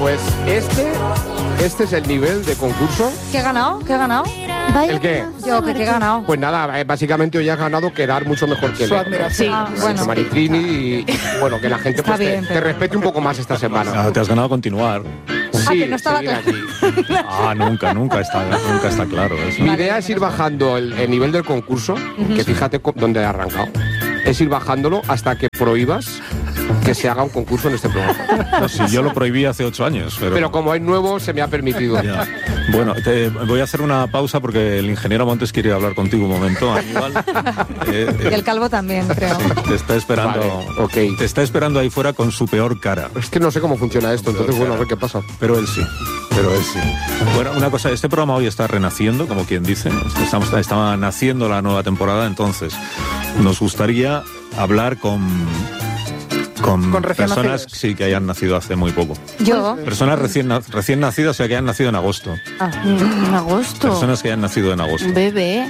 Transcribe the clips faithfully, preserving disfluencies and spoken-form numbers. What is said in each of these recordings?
Pues este, este es el nivel de concurso. ¿Qué he ganado? ¿Qué he ganado? ¿El qué? Yo, que, que he ganado. Pues nada, eh, básicamente hoy has ganado quedar mucho mejor que él. Su admiración. Sí, ah, bueno. Maritrini y, y, bueno, que la gente pues, bien, te, pero... te respete un poco más esta semana. Ah, te has ganado continuar. Sí, ah, que no estaba seguir claro. aquí. Ah, nunca, nunca está, nunca está claro eso. Mi idea es ir bajando el, el nivel del concurso, uh-huh. que fíjate dónde he arrancado. Es ir bajándolo hasta que prohíbas que se haga un concurso en este programa. No, si yo lo prohibí hace ocho años. Pero, pero como es nuevo, se me ha permitido. Ya. Bueno, te, voy a hacer una pausa porque el ingeniero Montes quiere hablar contigo un momento. Aníbal, eh, eh, y el calvo también, creo. Sí, te está esperando. Vale, okay. Te está esperando ahí fuera con su peor cara. Es que no sé cómo funciona esto, entonces bueno, a ver qué pasa. Pero él sí, pero él sí. Bueno, una cosa, este programa hoy está renaciendo, como quien dice. Estamos, está naciendo la nueva temporada, entonces nos gustaría hablar con... Con, con personas sí, que hayan nacido hace muy poco. Yo. Personas recién, recién nacidas, o sea, que hayan nacido en agosto. Ah, en agosto. Personas que hayan nacido en agosto. Bebé.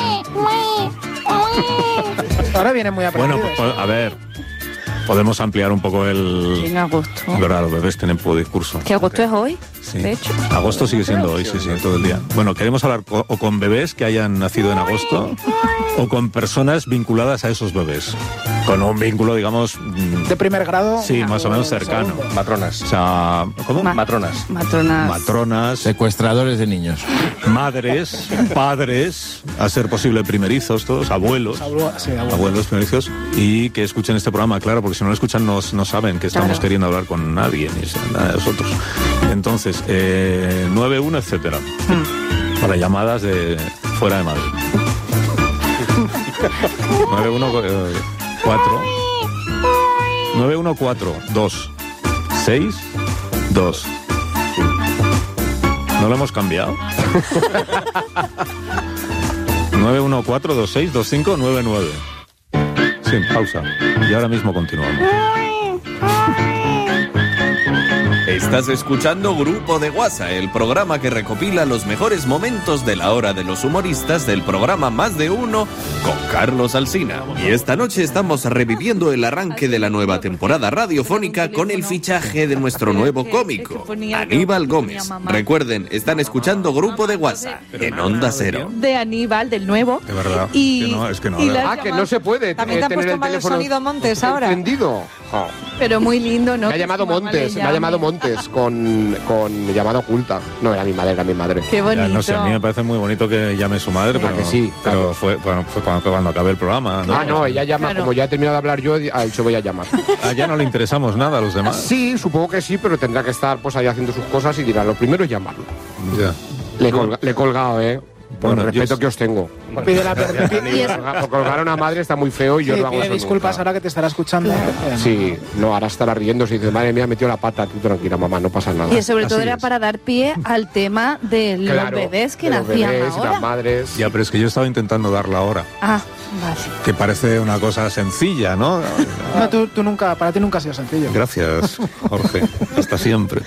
Ahora viene muy aprendido. Bueno, pues, a ver, podemos ampliar un poco el... En agosto. Verdad, los bebés tienen poco discurso. ¿Que agosto es hoy? Sí. De hecho. Agosto sigue siendo hoy, sí, sí, todo el día. Bueno, queremos hablar co- o con bebés que hayan nacido en agosto o con personas vinculadas a esos bebés. Con un vínculo, digamos... De primer grado. Sí, más o menos cercano. Segundo. Matronas. O sea, ¿cómo? Ma- Matronas. Matronas. Matronas. Secuestradores de niños. Madres, padres, a ser posible primerizos, todos, abuelos. Abuelo, sí, abuelo. Abuelos primerizos. Y que escuchen este programa, claro, porque si no lo escuchan no, no saben que estamos Claro. queriendo hablar con nadie, ni nada de nosotros. Entonces, eh, nueve uno, etcétera. Hmm. Para llamadas de fuera de Madrid. nueve uno cuatro nueve uno cuatro dos seis dos. ¿No lo hemos cambiado? nueve uno cuatro dos seis dos cinco nueve nueve. Sin pausa. Y ahora mismo continuamos. Estás escuchando Grupo de WhatsApp, el programa que recopila los mejores momentos de la hora de los humoristas del programa Más de Uno con Carlos Alsina. Y esta noche estamos reviviendo el arranque de la nueva temporada radiofónica con el fichaje de nuestro nuevo cómico, Aníbal Gómez. Recuerden, están escuchando Grupo de WhatsApp en Onda Cero. De Aníbal, del nuevo. De verdad. Y, que no, es que no. y de verdad. Ah, que no se puede También eh, te han tener puesto el mal el teléfono sonido Montes ahora. encendido. Oh. Pero muy lindo, ¿no? Me ha llamado Montes, me ha llamado Montes con, con llamada oculta. No, era mi madre, era mi madre. Qué bonito. Ya, no sé, a mí me parece muy bonito que llame su madre, Sí. pero, Que sí, pero claro. fue, bueno, fue cuando, cuando acabé el programa. ¿no? Ah, no, ella llama, Claro. como ya he terminado de hablar yo, ha dicho voy a llamar. Ah, ya no le interesamos nada a los demás. Sí, supongo que sí, pero tendrá que estar pues ahí haciendo sus cosas y dirá, lo primero es llamarlo. Ya. Le, he colga- le he colgado, ¿eh? Por Bueno, el respeto yo- que os tengo. Pide la per- pi- Y es- Por colgar a una madre está muy feo y yo sí, no hago pide eso disculpas nunca. ahora que te estará escuchando. Eh, Sí, no, ahora estará riéndose y dice, madre mía, ha metido la pata, tú tranquila, mamá, no pasa nada. Y sobre todo Así era es. para dar pie al tema de los Claro, bebés que de los nacían bebés y ahora. las madres. Ya, pero es que yo estaba intentando dar la hora, Ah, vale. que parece una cosa sencilla, ¿no? No, tú, tú nunca, para ti nunca ha sido sencillo. Gracias, Jorge. Hasta siempre.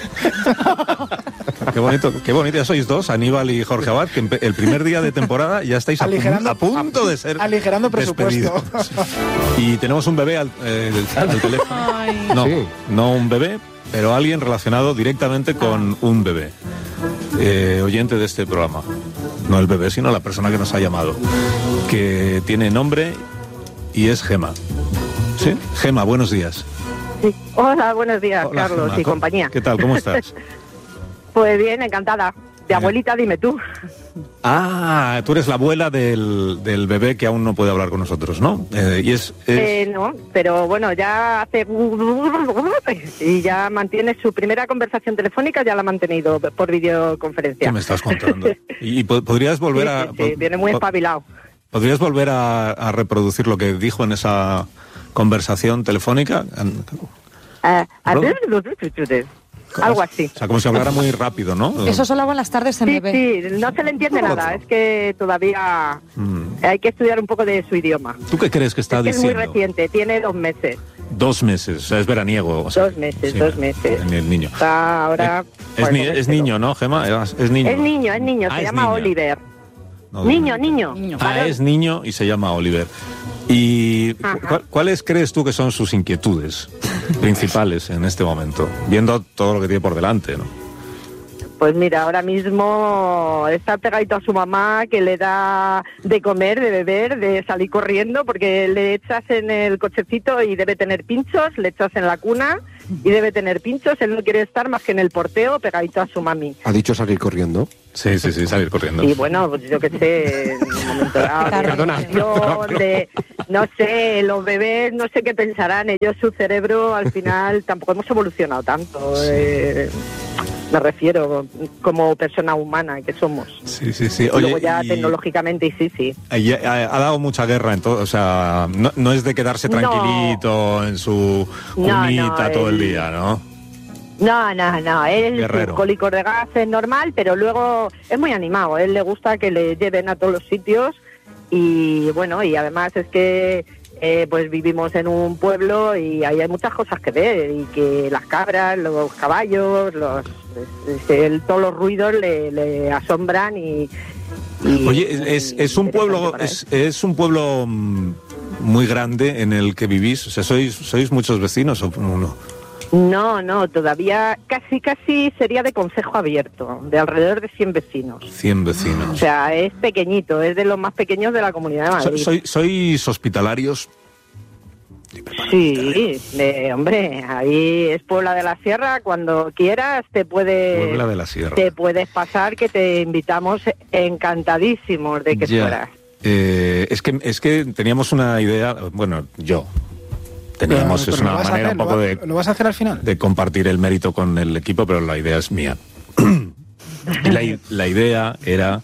Qué bonito, qué bonito. Ya sois dos, Aníbal y Jorge Abad, que empe- el primer día de temporada ya estáis a, pun- Aligerando- a punto de ser aligerando presupuesto. despedidos. Y tenemos un bebé al, eh, del- al teléfono. Ay. No, Sí. no un bebé, pero alguien relacionado directamente con un bebé. Eh, oyente de este programa. No el bebé, sino la persona que nos ha llamado. Que tiene nombre y es Gema. ¿Sí? Gema, buenos días. Sí. Hola, buenos días, Hola, Carlos Gema. y ¿Cómo- compañía. ¿Qué tal? ¿Cómo estás? Pues bien, encantada. De abuelita, dime tú. Ah, tú eres la abuela del, del bebé que aún no puede hablar con nosotros, ¿no? Eh, y es... es- Eh, no, pero bueno, ya hace... Y ya mantiene su primera conversación telefónica, ya la ha mantenido por videoconferencia. ¿Qué me estás contando? ¿Y, y po- podrías volver Sí, a... sí, sí, viene muy po- espabilado. ¿Podrías volver a, a reproducir lo que dijo en esa conversación telefónica? Eh, ¿Perdón? algo así. O sea, como si hablara muy rápido, ¿no? Eso solo buenas tardes en Sí, bebé. sí, no se le entiende nada, es que todavía Mm. hay que estudiar un poco de su idioma. ¿Tú qué crees que está Es que es muy diciendo? reciente, tiene dos meses. Dos meses, o sea, es veraniego. O sea, Dos meses, dos meses. El, el niño. Está ahora... Es, pues, ni- no me es entero. niño, ¿no, Gema? Es, es niño. Es niño, es niño, Ah, se es llama niño. Oliver. No, Niño, niño. Ah, varón. es niño y se llama Oliver. ¿Y cu- cuáles crees tú que son sus inquietudes principales en este momento, viendo todo lo que tiene por delante, ¿no? Pues mira, ahora mismo está pegadito a su mamá, que le da de comer, de beber, de salir corriendo, porque le echas en el cochecito y debe tener pinchos, le echas en la cuna y debe tener pinchos. Él no quiere estar más que en el porteo, pegadito a su mami. ¿Ha dicho salir corriendo? Sí, sí, sí, salir corriendo. Y bueno, pues yo qué sé, en un momento dado, de Perdona. emoción, de, no sé, los bebés, no sé qué pensarán, ellos, su cerebro, al final, tampoco hemos evolucionado tanto, eh, me refiero, como persona humana que somos. Sí, sí, sí. Y Oye, luego ya y- tecnológicamente, y sí, sí. y ha, ha dado mucha guerra en todo, o sea, no, no es de quedarse No. tranquilito en su No, cunita no, todo el él- día, ¿no? No, no, no, él Guerrero. sus cólicos de gas es normal, pero luego es muy animado, a él le gusta que le lleven a todos los sitios y bueno, y además es que eh, pues vivimos en un pueblo y ahí hay muchas cosas que ver, y que las cabras, los caballos, los es- es- él, todos los ruidos le, le asombran y... y- Oye, es, es un interesante pueblo, para él. es, es un pueblo mm, muy grande en el que vivís, o sea, sois, sois muchos vecinos o uno. No, no, todavía casi, casi sería de concejo abierto, de alrededor de cien vecinos. cien O vecinos. sea, es pequeñito, es de los más pequeños de la Comunidad de So- Madrid. soy- ¿Sois hospitalarios? Sí, eh, hombre, ahí es Puebla de la Sierra, cuando quieras te puedes, Puebla de la Sierra. te puedes pasar, que te invitamos encantadísimos de que Ya. fueras. Eh, es que es que teníamos una idea, bueno, yo teníamos, Pero- es pero lo una vas a manera hacer, un poco lo va- de, ¿Lo vas a hacer al final? de compartir el mérito con el equipo, pero la idea es mía. Y la, i- la idea era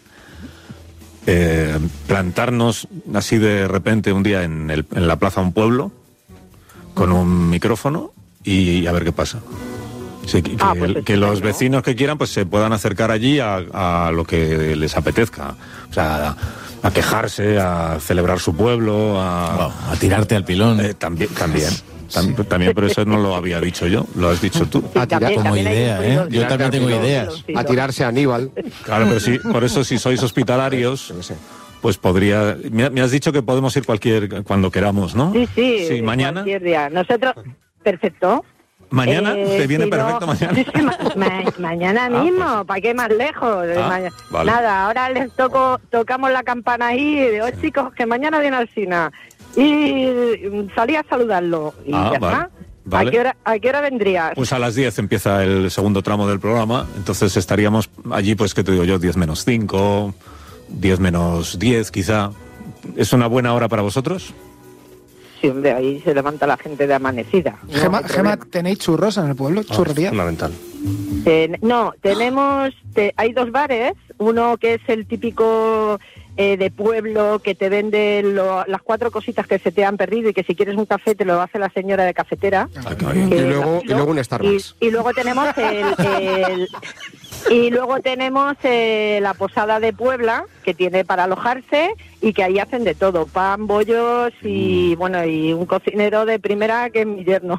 eh, plantarnos así de repente un día en, el- en la plaza de un pueblo con un micrófono y a ver qué pasa. Sí, que, Ah, que- pues que estupendo. los vecinos que quieran pues se puedan acercar allí a, a lo que les apetezca. O sea, a, a quejarse, a celebrar su pueblo, a... Wow, a tirarte al pilón. Eh, también, también, tam- también, pero eso no lo había dicho yo, lo has dicho tú. Sí, A tirar- también- como también hay idea, un ¿eh? ruido- Yo también tengo Tirar ideas. A tirarse a Aníbal. Claro, pero sí, por eso si sois hospitalarios, Yo qué sé. pues podría... Me, me has dicho que podemos ir cualquier cuando queramos, ¿no? Sí, sí, Sí, mañana. cualquier día. Nosotros, perfecto. Mañana, Eh, ¿te viene si no- perfecto mañana? Ma- ma- mañana Ah, mismo, pues. ¿para qué más lejos? Ah, Maña- vale. Nada, ahora les toco, tocamos la campana ahí, de, oh chicos, que mañana viene Alsina. Y mm, salí a saludarlo. Y Ah, ya vale, está. vale. ¿A qué hora, a qué hora vendrías? Pues a las diez empieza el segundo tramo del programa, entonces estaríamos allí, pues, ¿qué te digo yo? diez menos cinco, diez menos diez quizá. ¿Es una buena hora para vosotros? Sí, hombre, ahí se levanta la gente de amanecida. No Gema, hay Gema, problema. ¿tenéis churros en el pueblo? ¿Churrería? Fundamental. Ten- no, tenemos, te- hay dos bares, uno que es el típico eh, de pueblo que te vende lo- las cuatro cositas que se te han perdido y que si quieres un café te lo hace la señora de cafetera. Ah, qué bien. que Y es luego- rápido. y luego un Starbucks. Y, y luego tenemos el, el- y luego tenemos eh, la posada de Puebla, que tiene para alojarse y que ahí hacen de todo, pan, bollos y bueno, y un cocinero de primera que es mi yerno.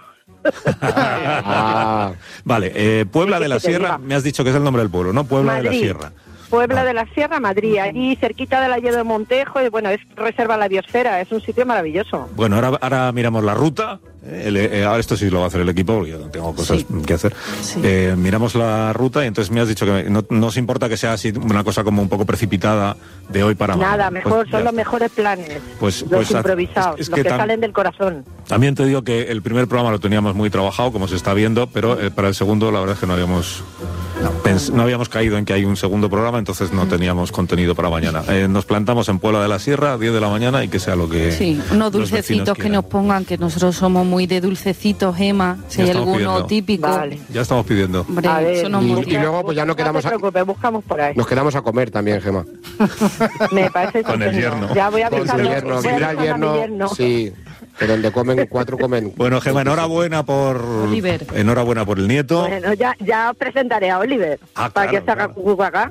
Ah, Vale, eh, Puebla Sí, de la que te Sierra, diga. me has dicho que es el nombre del pueblo, ¿no? Puebla de la Madrid. Sierra. Puebla de la Sierra, Madrid, allí cerquita de la Lledo de Montejo, y bueno, es reserva a la biosfera, es un sitio maravilloso. Bueno, ahora, ahora miramos la ruta. eh, el- eh, ahora esto sí lo va a hacer el equipo, porque yo no tengo cosas Sí. que hacer. Sí. Eh, miramos la ruta y entonces me has dicho que no, no os importa que sea así una cosa como un poco precipitada de hoy para mañana. Nada, mejor, Pues ya son los está. mejores planes, Pues- los pues haz- improvisados, es- es los que que, tam- salen del corazón. También te digo que el primer programa lo teníamos muy trabajado, como se está viendo, pero eh, para el segundo la verdad es que no habíamos pens- no habíamos caído en que hay un segundo programa, entonces no teníamos contenido para mañana. Eh, nos plantamos en Puebla de la Sierra a diez de la mañana y que sea lo que Sí, unos los dulcecitos vecinos que quieran. nos pongan, que nosotros somos muy de dulcecitos, Gema, si Ya hay estamos alguno pidiendo. típico. Vale. Ya estamos pidiendo. Hombre, A ver, eso nos y- motiva. y luego, pues ya no quedamos te a- preocupes, buscamos por ahí. nos quedamos a comer también, Gema. Me parece Con el estupendo. yerno. Ya voy a Con avisar, su yerno, voy a mira el avisar a mi yerno. yerno. Sí, que donde comen cuatro comen. Bueno, Gema, enhorabuena por Oliver. enhorabuena por el nieto. Bueno, ya, ya os presentaré a Oliver, Ah, para claro, que se haga claro. cucu acá.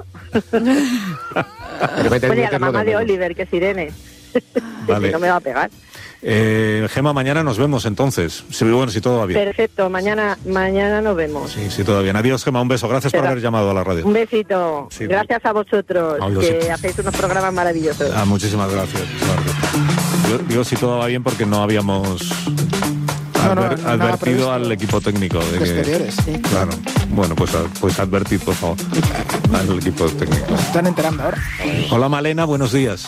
Pero vete, Bueno, y a vete, la es lo mamá de menos. Oliver, que es Irene. Vale. Si no me va a pegar. Eh, Gema, mañana nos vemos entonces. Sí, bueno, si todo va bien. Perfecto, mañana, mañana nos vemos. Sí, sí, todo bien. Adiós, Gema, un beso. Gracias por Será. haber llamado a la radio. Un besito. Sí. Gracias a vosotros, Oído, que sí. hacéis unos programas maravillosos. Ah, muchísimas gracias. Muchísimas gracias. Yo digo si todo va bien porque no habíamos No, no, adver- nada advertido previsto. al equipo técnico. De De que, exteriores. Claro. Bueno, pues, pues advertid, por favor, al equipo técnico. Nos están enterando ahora. Hola, Malena, buenos días.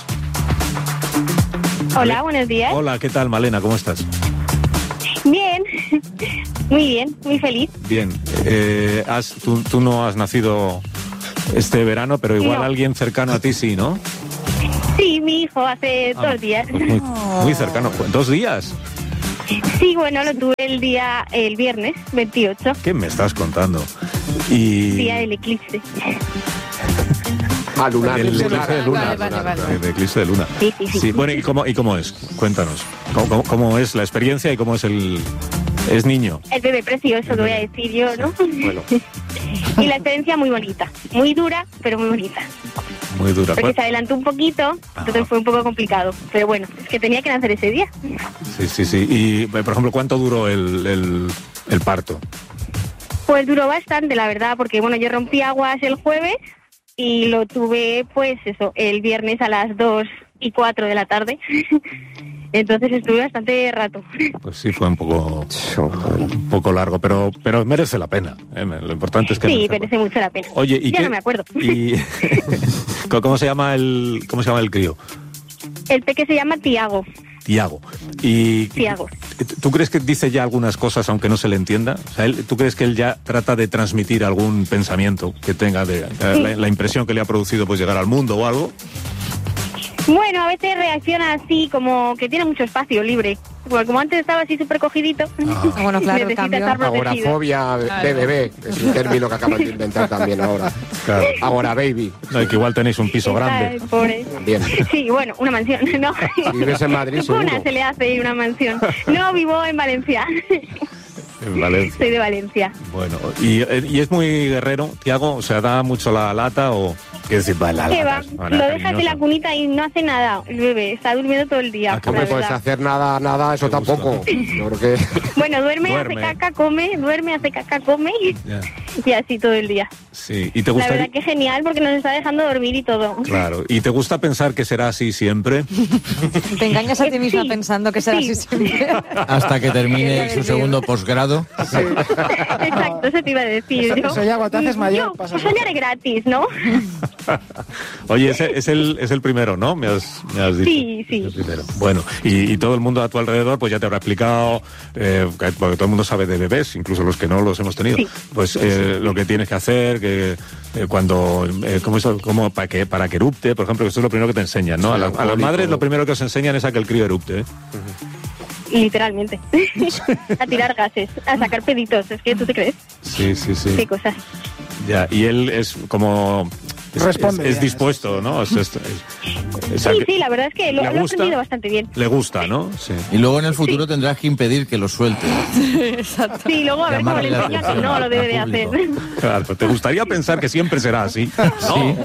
Hola, buenos días. Hola, ¿qué tal, Malena? ¿Cómo estás? Bien, muy bien, muy feliz. Bien. Eh, has, tú, tú no has nacido este verano, pero igual No. alguien cercano a ti sí, ¿no? Sí, mi hijo hace Ah, dos días. pues muy, muy cercano. ¿Dos días? Sí, bueno, lo tuve el día, el viernes veintiocho, ¿Qué me estás contando? Y... día del eclipse. Ah, lunar. El lunar, eclipse de luna. Vale, vale, vale. El eclipse de luna. Sí, sí, sí. Bueno, ¿y cómo, ¿y cómo es? Cuéntanos. ¿Cómo, cómo, cómo es la experiencia y cómo es el... Es niño? El bebé precioso, que voy a decir yo, ¿no? Bueno, Y la experiencia muy bonita, muy dura, pero muy bonita. Muy dura. Porque se adelantó un poquito, entonces fue un poco complicado. Pero bueno, es que tenía que nacer ese día. Sí, sí, sí. Y, por ejemplo, ¿cuánto duró el, el, el parto? Pues duró bastante, la verdad, porque bueno, yo rompí aguas el jueves y lo tuve, pues eso, el viernes a las dos y cuatro de la tarde. Entonces estuve bastante rato. Pues sí, fue un poco, un poco largo, pero, pero merece la pena. ¿eh? Lo importante es que... Sí, merece la merece mucho la pena. Oye, ¿y ya qué- no me acuerdo. y ¿Cómo se llama el cómo se llama el crío? El peque se llama Tiago. Tiago. Y Tiago. ¿tú crees que dice ya algunas cosas aunque no se le entienda? O sea, él- ¿tú crees que él ya trata de transmitir algún pensamiento que tenga de eh, la, la impresión que le ha producido pues llegar al mundo o algo? Bueno, a veces reacciona así, como que tiene mucho espacio libre. Porque como antes estaba así súper cogidito, Ah, bueno, claro, necesita cambio. estar protegido. agorafobia de bebé, es un término que acaban de inventar también ahora. Claro. Agora baby, No, y que igual tenéis un piso grande. Ay, pobre. bien. Sí, bueno, una mansión, ¿no? Si vives en Madrid, seguro. Una se le hace una mansión. No, vivo en Valencia. En Valencia. Soy de Valencia. Bueno, y, eh, y es muy guerrero, Tiago, o sea, da mucho la lata o qué decir, va la ¿Qué lata. va? es una Lo dejas en cariñosa. la cunita y no hace nada el bebé. Está durmiendo todo el día. Ah, qué la Hombre, verdad. pues hacer nada, nada, eso Te gusta. tampoco. Yo creo que... Bueno, duerme, Duerme. hace caca, come, duerme, hace caca, come Ya. y así todo el día. Sí, y te La gustaría... verdad que genial porque nos está dejando dormir y todo. Claro, ¿y te gusta pensar que será así siempre? Te engañas a ti misma Sí, pensando que será sí. así siempre. Hasta que termine Quería su decir. segundo posgrado. Exacto, eso te iba a decir Eso- yo. eso ya cuando te haces mayor Yo, pasa soñar es gratis, ¿no? Oye, ese es el, es el primero, ¿no? Me has, me has dicho. Sí, sí. Es el primero. Bueno, y, y todo el mundo a tu alrededor, pues ya te habrá explicado, eh, que- porque todo el mundo sabe de bebés, incluso los que no los hemos tenido, Sí. pues eh, lo que tienes que hacer, que eh, cuando, eh, ¿cómo eso, cómo, para que para que erupte, por ejemplo, que esto es lo primero que te enseñan, ¿no? A, la- a las madres lo primero que os enseñan es a que el crío erupte, ¿eh? Literalmente. A tirar gases, a sacar peditos. Es que tú te crees. Sí, sí, sí. Qué cosas. Ya, y él es como... Es, Responde es- es bien, dispuesto, ¿no? Es- es- es- o sea, Sí, que sí, la verdad es que lo, ¿le lo he gusta? aprendido bastante bien. le gusta, ¿no? Sí. Y luego en el futuro tendrás que impedir que lo suelte. Sí, luego a ver cómo le Llamarle la enseña que atención no lo debe de al hacer. público. Claro, te gustaría pensar que siempre será así, ¿no?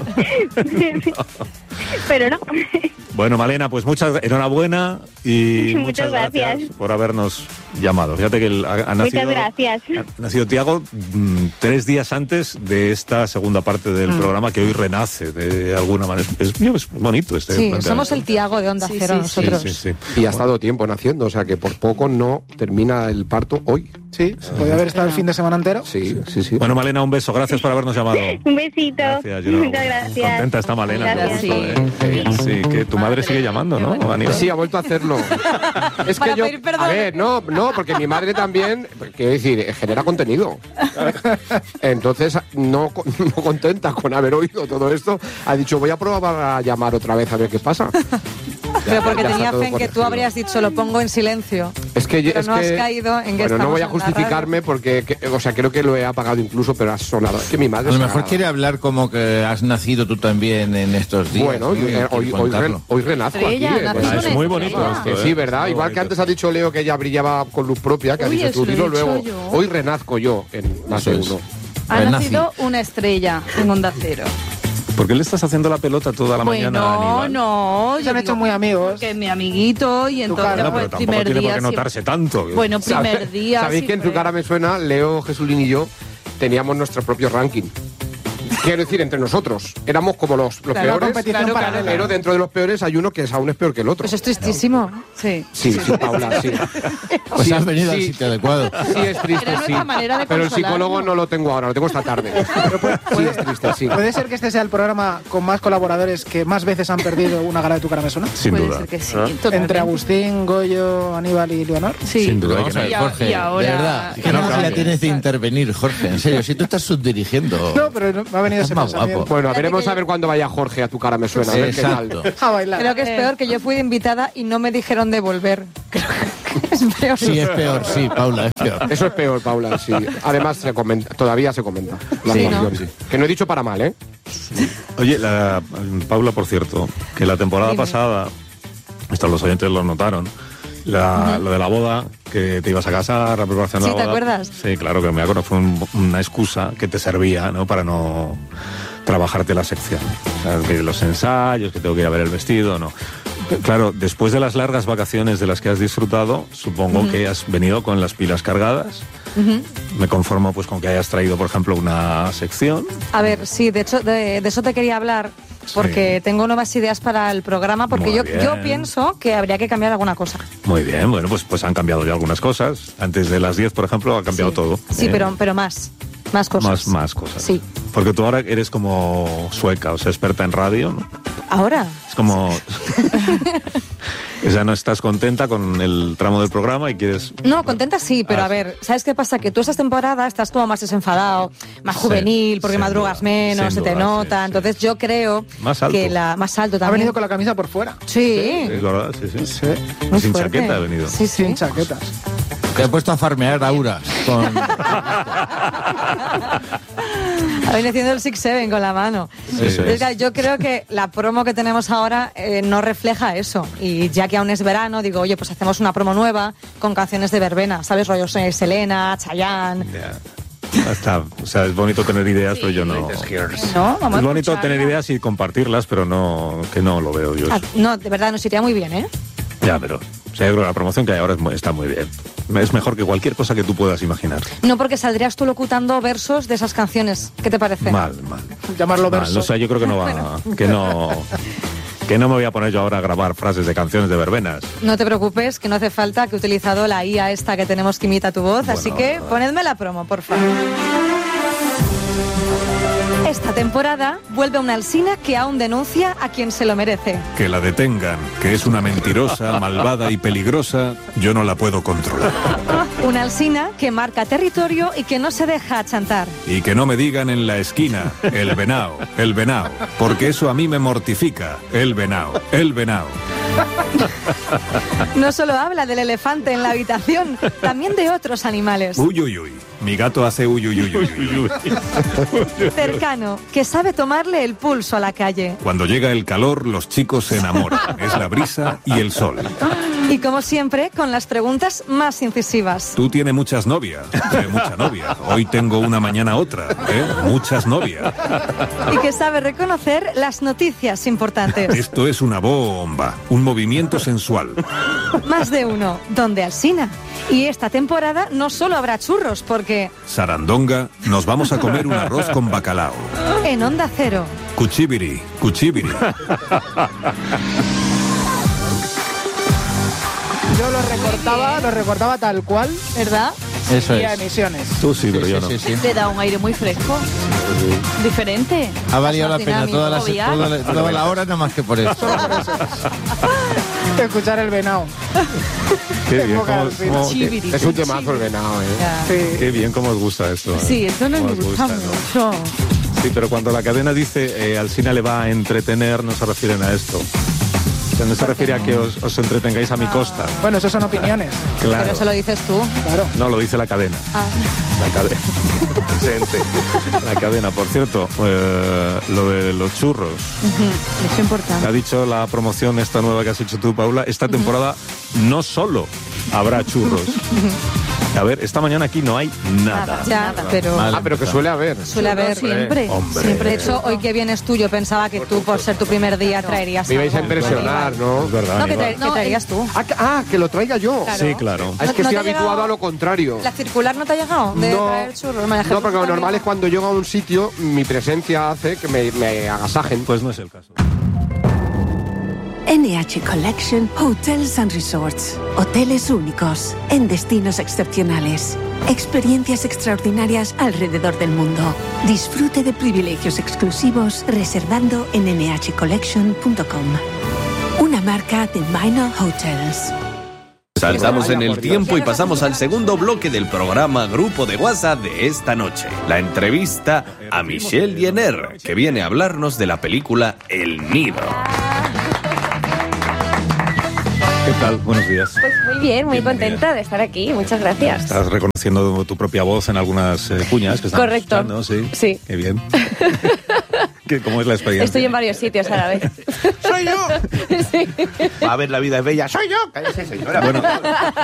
Pero no. Bueno, Malena, pues muchas enhorabuena y Muchas muchas gracias. gracias. por habernos llamado. Fíjate que el- ha, ha nacido, Muchas gracias. ha nacido Tiago mm, tres días antes de esta segunda parte del programa que hoy renace de alguna manera. Es, es bonito este Sí, planteamiento. somos el Tiago de Onda Sí, Cero sí, sí. nosotros. Sí, sí, sí. Y ha estado tiempo naciendo, o sea que por poco no termina el parto hoy. Sí, se podía haber estado el fin de semana entero. Sí, sí, sí. Bueno, Malena, un beso. Gracias por habernos llamado. Un besito. Gracias, Gino. Muchas gracias. Contenta está Malena. Gracias. qué gusto, ¿eh? Sí, que tu madre sigue llamando, ¿no? Aníbal? Sí, ha vuelto a hacerlo. Es Para que yo, pedir perdón. a ver, no, no, porque mi madre también, quiero decir, genera contenido. Entonces, no, co- no contenta con haber oído todo esto, ha dicho, voy a probar a llamar otra vez a ver qué pasa. Pero porque Ya está tenía todo fe en que tú corregido. habrías dicho, lo pongo en silencio. Es que Pero es no has que- caído en que bueno, no estamos voy a en la justificarme porque, que- o sea, creo que lo he apagado incluso, pero ha sonado. Es que mi A madre lo es mejor sagrada. quiere hablar como que has nacido tú también en estos días. Bueno, ¿no? Y eh, quiere hoy, hoy, contarlo. re- hoy renazco Estrella, aquí. eh, naces pues, una Ah, es muy bonito estrella. esto, que ¿eh? sí, ¿verdad? Muy Igual que bonito. antes ha dicho Leo que ella brillaba con luz propia, que ha Uy, dicho tú, eso he dilo dicho luego. yo. Hoy renazco yo en más de Eso es. uno. Ha Renací. nacido una estrella en Onda Cero. ¿Por qué le estás haciendo la pelota toda la mañana a Bueno, Aníbal? no. Se yo han digo, hecho muy amigos. Que es mi amiguito y entonces cara. Bueno, pues, pero tampoco primer tiene por día qué siempre- notarse tanto. Bueno, primer ¿Sabe- día. ¿Sabéis que en su siempre. cara me suena? Leo, Jesulín y yo teníamos nuestro propio ranking Quiero decir, entre nosotros. Éramos como los, los Claro, peores. competición Claro, paralela. Pero dentro de los peores hay uno que es aún es peor que el otro. Pues es tristísimo. Sí. Sí, sí, Paula, sí. Pues Sí, has venido al sí. sitio adecuado. Sí, es triste, Era sí. nuestra manera de Pero el consolarnos. psicólogo no lo tengo ahora, lo tengo esta tarde. Sí, es triste, sí. ¿Puede ser que este sea el programa con más colaboradores que más veces han perdido una gala de Tu cara me suena? Sin Puede duda. ser que sí. ¿Ah? totalmente. Entre Agustín, Goyo, Aníbal y Leonor. Sí. Sin duda. Vamos a ver, Y a- Jorge, y ahora- de verdad, y que no ahora- la tienes de intervenir, Jorge, en serio, si tú estás subdirigiendo. No, pero no- me ha venido Es ese más pensamiento. guapo. Bueno, Fíjate veremos que a ver cuándo vaya Jorge a Tu cara me suena. A ver qué tal. Exacto. A bailar. Creo que es peor que yo fui invitada y no me dijeron de volver. Creo que es peor. Sí, es peor, sí, Paula, es peor. Eso es peor, Paula, sí. Además, se comenta, todavía se comenta la Sí, actuación. Que no he dicho para mal, ¿eh? Oye, la, Paula, por cierto, que la temporada Dime. pasada, esto los oyentes lo notaron, la, lo de la boda, que te ibas a casar, la preparación de Sí, la ¿te boda. acuerdas? Sí, claro que me acuerdo, fue un- una excusa que te servía, ¿no? Para no trabajarte la sección. O sea, que los ensayos, que tengo que ir a ver el vestido, no. Claro, después de las largas vacaciones de las que has disfrutado, supongo que has venido con las pilas cargadas. Me conformo pues con que hayas traído, por ejemplo, una sección. A ver, sí, de hecho, de, de eso te quería hablar, porque tengo nuevas ideas para el programa, porque Muy yo, bien. yo pienso que habría que cambiar alguna cosa. Muy bien, bueno, pues, pues han cambiado ya algunas cosas. Antes de las diez, por ejemplo, ha cambiado Sí. todo. Sí, Eh, pero, pero más, más cosas. Más, más cosas. Sí. Porque tú ahora eres como sueca, o sea, experta en radio, ¿no? Ahora, Es como... O sea, no estás contenta con el tramo del programa y quieres... no, contenta sí, pero Ah, a ver, ¿sabes qué pasa? Que tú esta temporada estás como más desenfadado, más Sí, juvenil, porque sin madrugas duda, menos, sin se te duda, nota. sí, sí. Entonces yo creo Más alto. que la más alto Ha también. venido con la camisa por fuera. Sí, Es verdad, sí, sí. Sí. muy Sin fuerte. chaqueta ha venido. Sí, sí. Sin chaquetas. Te he puesto a farmear auras con... Ha venido haciendo el six seven con la mano. Sí, sí. Entonces, claro, yo creo que la promo que tenemos ahora eh, no refleja eso. Y ya que aún es verano, digo, oye, pues hacemos una promo nueva con canciones de verbena, ¿sabes? Rollos eh, Selena, Chayanne. Ya. Está, o sea, es bonito tener ideas, pero yo no... ¿No? Vamos a Es bonito escucharla. tener ideas y compartirlas, pero no, que no lo veo yo. Ah, eso. no, de verdad, nos iría muy bien, ¿eh? Ya, pero o sea, yo creo que la promoción que hay ahora es muy- está muy bien. Es mejor que cualquier cosa que tú puedas imaginar. No, porque saldrías tú locutando versos de esas canciones. ¿Qué te parece? Mal, mal. Llamarlo mal. verso. No sé, yo creo que no va... Que no... Que no me voy a poner yo ahora a grabar frases de canciones de verbenas. No te preocupes, que no hace falta, que he utilizado la I A esta que tenemos que imita tu voz, así que ponedme la promo, por favor. Esta temporada vuelve una Alsina que aún denuncia a quien se lo merece. Que la detengan, que es una mentirosa, malvada y peligrosa, yo no la puedo controlar. Una Alsina que marca territorio y que no se deja achantar. Y que no me digan en la esquina, el venao, el venao, porque eso a mí me mortifica, el venao, el venao. No solo habla del elefante en la habitación, también de otros animales. Uy, uy, uy, mi gato hace uy, uy, uy, uy, uy, uy. Cercano, que sabe tomarle el pulso a la calle. Cuando llega el calor, los chicos se enamoran. Es la brisa y el sol. Y como siempre, con las preguntas más incisivas. Tú tienes muchas novias, eh, mucha novia. Hoy tengo una, mañana otra, ¿eh? Muchas novias. Y que sabe reconocer las noticias importantes. Esto es una bomba, un movimiento sensual. Más de uno, donde Alsina. Y esta temporada no solo habrá churros, porque Sarandonga, nos vamos a comer un arroz con bacalao. en Onda Cero. Cuchibiri, cuchibiri. Yo lo recortaba, lo recortaba tal cual ¿Verdad? Eso y a es. emisiones. Tú sí, pero Sí, yo sí, no. sí, sí. Te da un aire muy fresco. Diferente. Ha valido la Más pena dinámico, toda la, jovial. toda la, toda la hora, nada más que por eso. Escuchar el venao. Qué bien, Época cómo- Alsina. cómo- Chibiri. Es un temazo el venado, ¿eh? Ya. Sí. qué bien cómo os gusta esto. ¿eh? Sí, esto nos Cómo os gusta ¿no? mucho. Sí, pero cuando la cadena dice eh, Alsina le va a entretener, no se refieren a esto. O sea, no se refiere a que os, os entretengáis a mi costa. Bueno, eso son opiniones. Claro. Pero eso lo dices tú. Claro. No, lo dice la cadena. Ah. La cadena. Presente. La cadena. Por cierto, eh, lo de los churros. Ujú, es importante. Ha dicho la promoción esta nueva que has hecho tú, Paula. Esta temporada no solo habrá churros, A ver, esta mañana aquí no hay nada. Ya, pero... Ah, pero que suele haber. Suele haber. Siempre. Hombre. Siempre. De hecho, hoy que vienes tú, yo pensaba que tú, por ser tu primer día, traerías Me ibais a algo. impresionar, ¿no? Es verdad, No, que, Aníbal. tra- que traerías tú. Ah, que, ah, que lo traiga yo. Claro. Sí, claro. Ah, es que ¿No- estoy no te ha habituado llegado a lo contrario. ¿La circular no te ha llegado? De No, traer churros. Me no, dejaste porque lo también. normal es cuando llego a un sitio, mi presencia hace que me, me agasajen. Pues no es el caso. N H Collection Hotels and Resorts. Hoteles únicos en destinos excepcionales. Experiencias extraordinarias alrededor del mundo. Disfrute de privilegios exclusivos reservando en ene hache collection punto com. Una marca de Minor Hotels. Saltamos en el tiempo y pasamos al segundo bloque del programa Grupo de WhatsApp de esta noche. La entrevista a Michelle Jenner, que viene a hablarnos de la película El Nido. ¿Qué tal? Buenos días. Pues muy bien, muy Bienvenida. contenta de estar aquí. Muchas gracias. Estás reconociendo tu propia voz en algunas eh, cuñas que estamos Correcto. escuchando, ¿sí? Sí. Qué bien. ¿Qué- ¿Cómo es la experiencia? Estoy en varios sitios a la vez. ¡Soy yo! Sí. Va a ver, la vida es bella. ¡Soy yo! Cállese, señora. Bueno,